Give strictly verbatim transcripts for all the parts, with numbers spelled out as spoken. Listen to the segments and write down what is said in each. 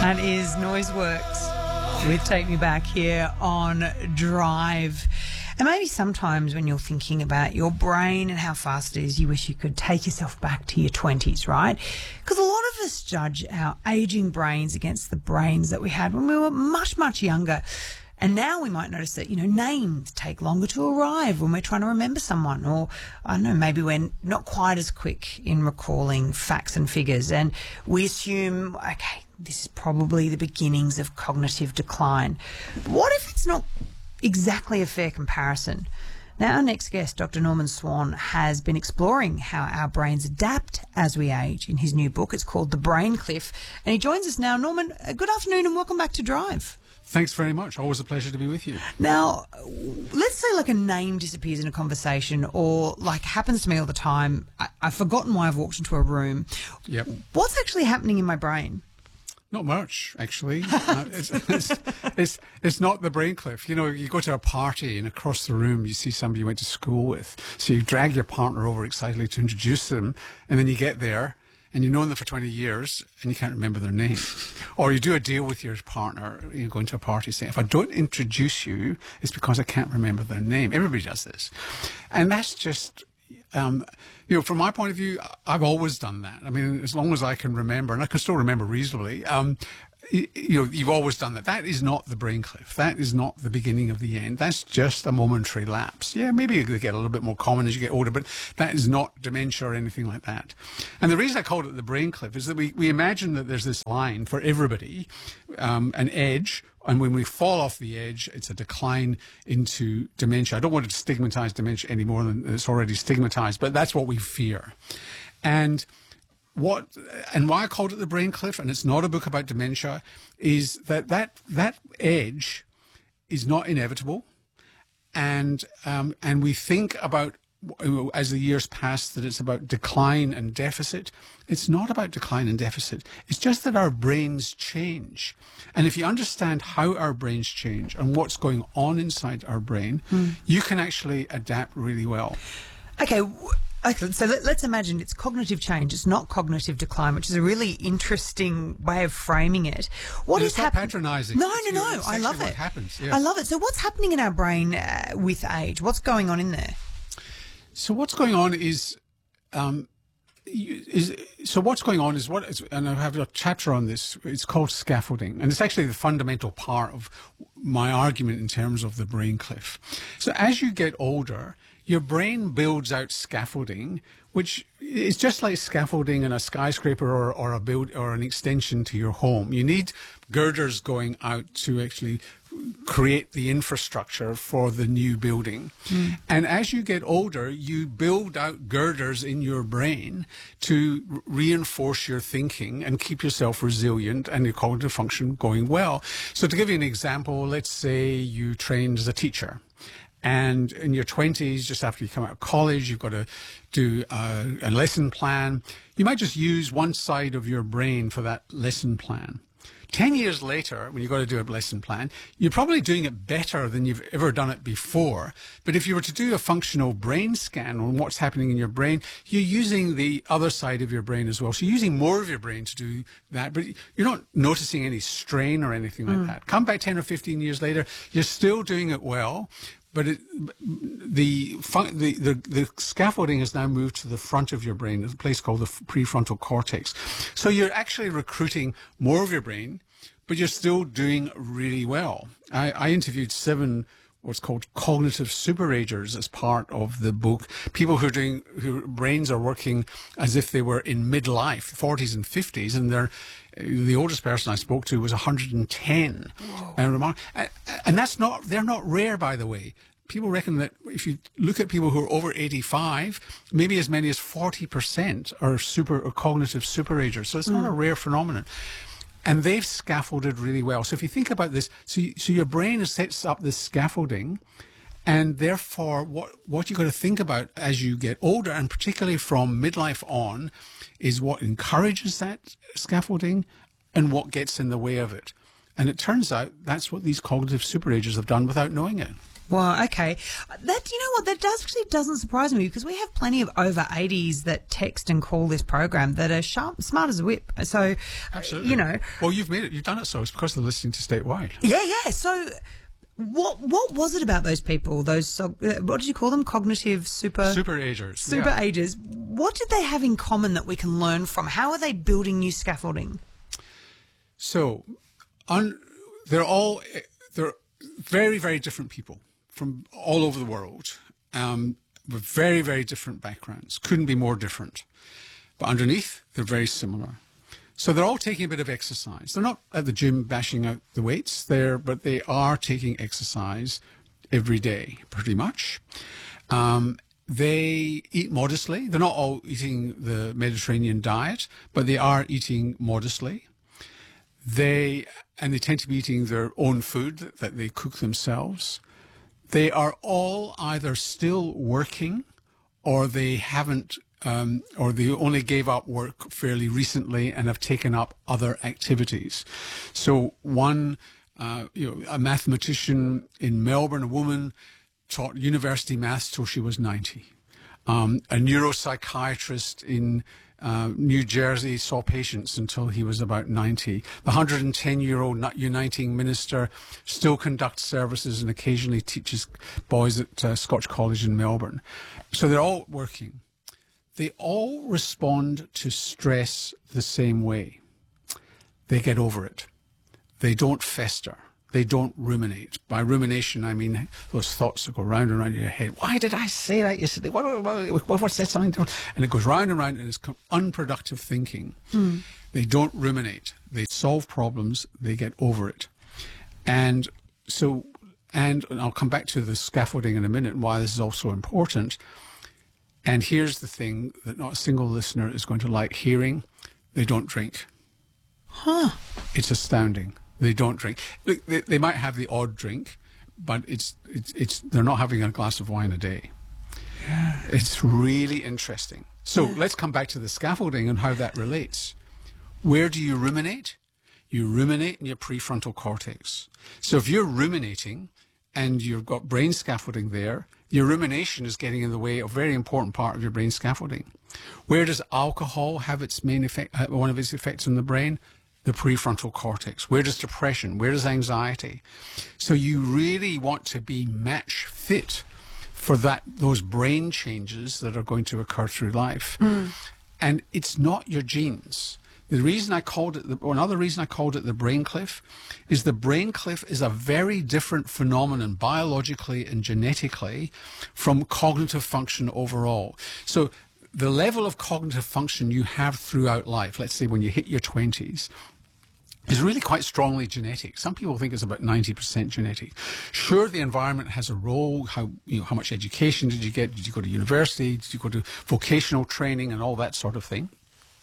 That is Noiseworks with Take Me Back here on Drive. And maybe sometimes when you're thinking about your brain and how fast it is, you wish you could take yourself back to your twenties, right? Because a lot of us judge our aging brains against the brains that we had when we were much, much younger. And now we might notice that, you know, names take longer to arrive when we're trying to remember someone, or, I don't know, maybe we're not quite as quick in recalling facts and figures. And we assume, okay, this is probably the beginnings of cognitive decline. But what if it's not exactly a fair comparison? Now, our next guest, Doctor Norman Swan, has been exploring how our brains adapt as we age in his new book. It's called The Brain Cliff. And he joins us now. Norman, good afternoon and welcome back to Drive. Thanks very much. Always a pleasure to be with you. Now, let's say like a name disappears in a conversation, or like happens to me all the time. I, I've forgotten why I've walked into a room. Yep. What's actually happening in my brain? Not much, actually. uh, it's, it's, it's, it's not the brain cliff. You know, you go to a party and across the room you see somebody you went to school with. So you drag your partner over excitedly to introduce them, and then you get there and you've known them for twenty years and you can't remember their name. Or you do a deal with your partner, you go into a party saying, if I don't introduce you, it's because I can't remember their name. Everybody does this. And that's just... Um, you know, from my point of view, I've always done that. I mean, as long as I can remember, and I can still remember reasonably, um, you, you know, you've always done that. That is not the brain cliff. That is not the beginning of the end. That's just a momentary lapse. Yeah, maybe they get a little bit more common as you get older, but that is not dementia or anything like that. And the reason I called it the brain cliff is that we, we imagine that there's this line for everybody, um, an edge, and when we fall off the edge, it's a decline into dementia. I don't want to stigmatize dementia any more than it's already stigmatized, but that's what we fear. And what and why I called it the brain cliff, and it's not a book about dementia, is that that, that edge is not inevitable. And um, and we think about, as the years pass, that it's about decline and deficit. It's not about decline and deficit. It's just that our brains change. And if you understand how our brains change and what's going on inside our brain, mm. you can actually adapt really well. Okay. Okay, so let, let's imagine it's cognitive change. It's not cognitive decline, which is a really interesting way of framing it. What and is it's not happening? patronising. No, it's, no, no. You know, I love what it. Happens. Yeah. I love it. So what's happening in our brain uh, with age? What's going on in there? So what's going on is, um, is so what's going on is what, is, and I have a chapter on this. It's called scaffolding, and it's actually the fundamental part of my argument in terms of the brain cliff. So as you get older, your brain builds out scaffolding, which is just like scaffolding in a skyscraper or, or a build or an extension to your home. You need girders going out to actually create the infrastructure for the new building. Mm. And as you get older, you build out girders in your brain to r- reinforce your thinking and keep yourself resilient and your cognitive function going well. So to give you an example, let's say you trained as a teacher. And in your twenties, just after you come out of college, you've got to do a, a lesson plan. You might just use one side of your brain for that lesson plan. Ten years later, when you've got to do a lesson plan, you're probably doing it better than you've ever done it before. But if you were to do a functional brain scan on what's happening in your brain, you're using the other side of your brain as well. So you're using more of your brain to do that, but you're not noticing any strain or anything like mm. that. Come back ten or fifteen years later, you're still doing it well. But it, the, the the the scaffolding has now moved to the front of your brain, a place called the prefrontal cortex. So you're actually recruiting more of your brain, but you're still doing really well. I, I interviewed seven what's called cognitive superagers as part of the book. People who are doing, whose brains are working as if they were in midlife, forties and fifties, and they're the oldest person I spoke to was one hundred ten. And, and that's not, they're not rare, by the way. People reckon that if you look at people who are over eighty-five, maybe as many as forty percent are super or cognitive superagers. So it's mm. not a rare phenomenon. And they've scaffolded really well. So if you think about this, so, you, so your brain sets up this scaffolding, and therefore what, what you've got to think about as you get older, and particularly from midlife on, is what encourages that scaffolding and what gets in the way of it. And it turns out that's what these cognitive superagers have done without knowing it. Well, okay. That, you know what, that does actually doesn't surprise me, because we have plenty of over eighties that text and call this program that are sharp, smart as a whip. So, Absolutely. you know. Well, you've made it. You've done it so. It's because they're listening to Statewide. Yeah, yeah. So what what was it about those people, those, so- uh, what did you call them? Cognitive super... Super agers. Super yeah. agers. What did they have in common that we can learn from? How are they building new scaffolding? So, on, they're all, they're very, very different people from all over the world, um, with very, very different backgrounds. Couldn't be more different. But underneath, they're very similar. So they're all taking a bit of exercise. They're not at the gym bashing out the weights there, but they are taking exercise every day, pretty much. Um, they eat modestly. They're not all eating the Mediterranean diet, but they are eating modestly. They, and they tend to be eating their own food that they cook themselves. They are all either still working, or they haven't, um, or they only gave up work fairly recently and have taken up other activities. So one, uh, you know, a mathematician in Melbourne, a woman, taught university maths till she was ninety. Um, a neuropsychiatrist in uh, New Jersey saw patients until he was about ninety. The one hundred ten-year-old Uniting minister still conducts services and occasionally teaches boys at uh, Scotch College in Melbourne. So they're all working. They all respond to stress the same way. They get over it. They don't fester. They don't ruminate. By rumination, I mean those thoughts that go round and round in your head. Why did I say that yesterday? What, what, what, what's that something? And it goes round and round, and it's unproductive thinking. Mm. They don't ruminate. They solve problems. They get over it. And so, and, and I'll come back to the scaffolding in a minute and why this is also important. And here's the thing that not a single listener is going to like hearing. They don't drink. Huh. It's astounding. They don't drink. Look, they, they might have the odd drink, but it's, it's, it's, they're not having a glass of wine a day. Yeah. It's really interesting. So yeah. Let's come back to the scaffolding and how that relates. Where do you ruminate? You ruminate in your prefrontal cortex. So if you're ruminating and you've got brain scaffolding there, your rumination is getting in the way of a very important part of your brain scaffolding. Where does alcohol have its main effect, uh, one of its effects on the brain? The prefrontal cortex. Where does depression? Where does anxiety? So you really want to be match fit for that, those brain changes that are going to occur through life. Mm. And it's not your genes. The reason I called it, the, or another reason I called it the brain cliff, is the brain cliff is a very different phenomenon biologically and genetically from cognitive function overall. So the level of cognitive function you have throughout life, let's say when you hit your twenties, is really quite strongly genetic. Some people think it's about ninety percent genetic. Sure, the environment has a role. How, you know, how much education did you get? Did you go to university? Did you go to vocational training and all that sort of thing?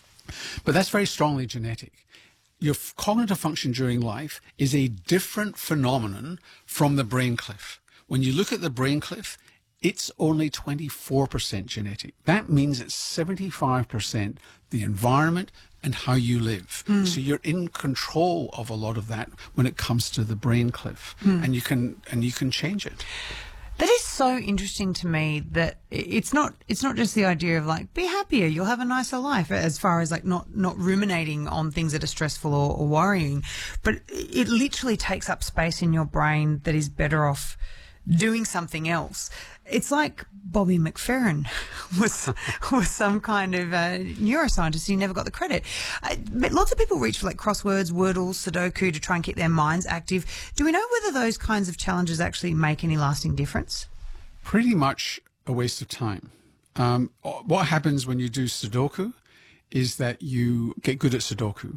But that's very strongly genetic. Your cognitive function during life is a different phenomenon from the brain cliff. When you look at the brain cliff, it's only twenty-four percent genetic. That means it's seventy-five percent the environment and how you live. Mm. So you're in control of a lot of that when it comes to the brain cliff, mm. and you can and you can change it. That is so interesting to me, that it's not it's not just the idea of like, be happier, you'll have a nicer life, as far as like not, not ruminating on things that are stressful or, or worrying, but it literally takes up space in your brain that is better off doing something else. It's like Bobby McFerrin was was some kind of uh, neuroscientist. He never got the credit. Uh, but lots of people reach for like crosswords, Wordle, Sudoku to try and keep their minds active. Do we know whether those kinds of challenges actually make any lasting difference? Pretty much a waste of time. Um, what happens when you do Sudoku is that you get good at Sudoku.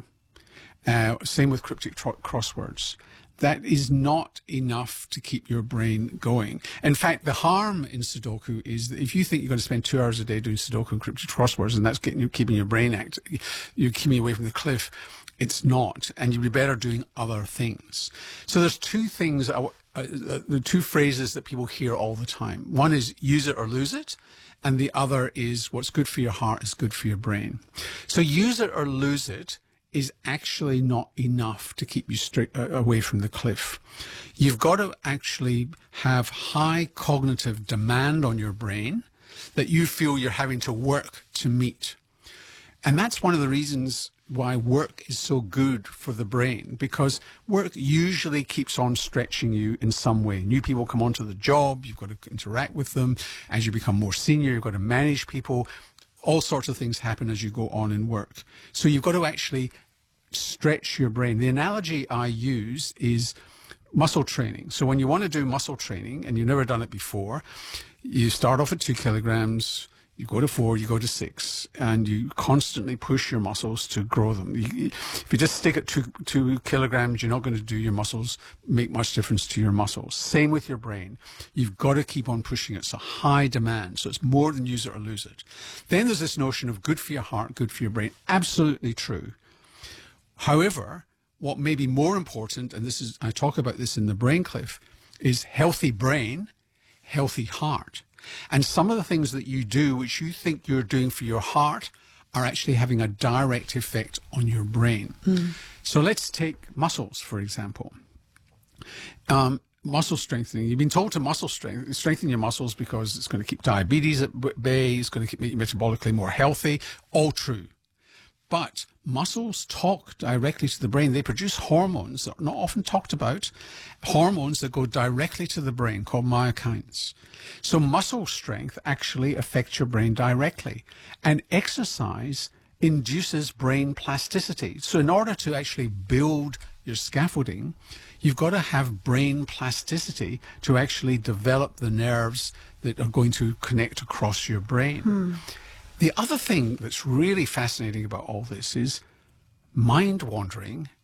Uh, same with cryptic tro- crosswords. That is not enough to keep your brain going. In fact, the harm in Sudoku is that if you think you're going to spend two hours a day doing Sudoku and cryptic crosswords, and that's getting you, keeping your brain active, you're keeping you away from the cliff, it's not. And you'd be better doing other things. So there's two things, uh, uh, the two phrases that people hear all the time. One is use it or lose it. And the other is what's good for your heart is good for your brain. So use it or lose it is actually not enough to keep you straight uh, away from the cliff. You've got to actually have high cognitive demand on your brain that you feel you're having to work to meet. And that's one of the reasons why work is so good for the brain, because work usually keeps on stretching you in some way. New people come onto the job, you've got to interact with them. As you become more senior, you've got to manage people. All sorts of things happen as you go on in work. So you've got to actually stretch your brain. The analogy I use is muscle training. So when you want to do muscle training and you've never done it before, you start off at two kilograms, you go to four, you go to six, and you constantly push your muscles to grow them. You, if you just stick at two, two kilograms, you're not going to do your muscles, make much difference to your muscles. Same with your brain. You've got to keep on pushing it. It's a high demand, so it's more than use it or lose it. Then there's this notion of good for your heart, good for your brain. Absolutely true. However, what may be more important, and this is, I talk about this in the Brain Cliff, is healthy brain, healthy heart. And some of the things that you do, which you think you're doing for your heart, are actually having a direct effect on your brain. Mm. So let's take muscles, for example. Um, muscle strengthening. You've been told to muscle strength, strengthen your muscles because it's going to keep diabetes at bay, it's going to keep you metabolically more healthy. All true. But muscles talk directly to the brain. They produce hormones that are not often talked about, hormones that go directly to the brain called myokines. So muscle strength actually affects your brain directly. And exercise induces brain plasticity. So in order to actually build your scaffolding, you've got to have brain plasticity to actually develop the nerves that are going to connect across your brain. Hmm. The other thing that's really fascinating about all this is mind wandering